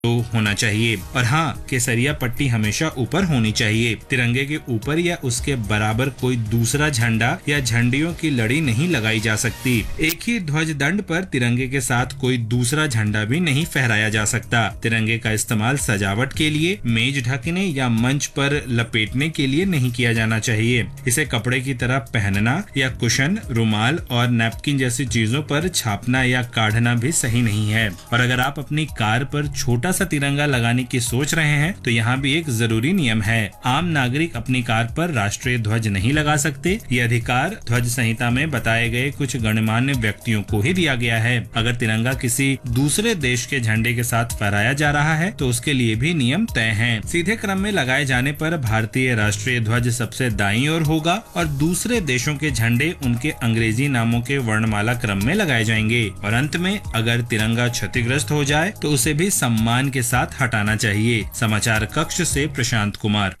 तो होना चाहिए। और हाँ, केसरिया पट्टी हमेशा ऊपर होनी चाहिए। तिरंगे के ऊपर या उसके बराबर कोई दूसरा झंडा या झंडियों की लड़ी नहीं लगाई जा सकती। एक ही ध्वज दंड पर तिरंगे के साथ कोई दूसरा झंडा भी नहीं फहराया जा सकता। तिरंगे का इस्तेमाल सजावट के लिए, मेज ढकने या मंच पर लपेटने के लिए नहीं किया जाना चाहिए। इसे कपड़े की तरह पहनना या कुशन, रुमाल और नैपकिन जैसी चीजों पर छापना या काढ़ना भी सही नहीं है। और अगर आप अपनी कार पर छोटा सा तिरंगा लगाने की सोच रहे हैं तो यहाँ भी एक जरूरी नियम है। आम नागरिक अपनी कार पर राष्ट्रीय ध्वज नहीं लगा सकते। ये अधिकार ध्वज संहिता में बताए गए कुछ गणमान्य व्यक्तियों को ही दिया गया है। अगर तिरंगा किसी दूसरे देश के झंडे के साथ फहराया जा रहा है तो उसके लिए भी नियम तय हैं। सीधे क्रम में लगाए जाने पर भारतीय राष्ट्रीय ध्वज सबसे दाईं ओर होगा और दूसरे देशों के झंडे उनके अंग्रेजी नामों के वर्णमाला क्रम में लगाए जाएंगे। और अंत में अगर तिरंगा क्षतिग्रस्त हो जाए तो उसे भी सम्मान के साथ हटाना चाहिए। समाचार कक्ष से प्रशांत कुमार।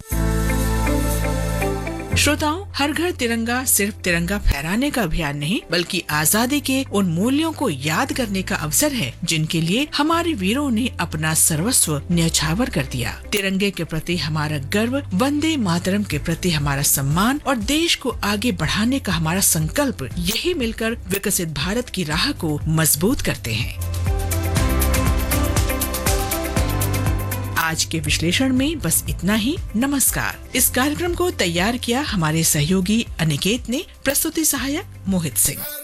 श्रोताओं, हर घर तिरंगा सिर्फ तिरंगा फहराने का अभियान नहीं बल्कि आजादी के उन मूल्यों को याद करने का अवसर है जिनके लिए हमारे वीरों ने अपना सर्वस्व न्यौछावर कर दिया। तिरंगे के प्रति हमारा गर्व, वंदे मातरम के प्रति हमारा सम्मान और देश को आगे बढ़ाने का हमारा संकल्प, यही मिलकर विकसित भारत की राह को मजबूत करते हैं। आज के विश्लेषण में बस इतना ही। नमस्कार। इस कार्यक्रम को तैयार किया हमारे सहयोगी अनिकेत ने, प्रस्तुति सहायक मोहित सिंह।